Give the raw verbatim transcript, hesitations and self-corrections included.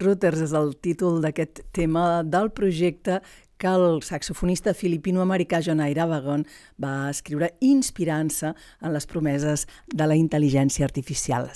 Routers és el títol d'aquest tema del projecte que el saxofonista filipino-americà John Irabagon va escriure inspirant-se en les promeses de la intel·ligència artificial.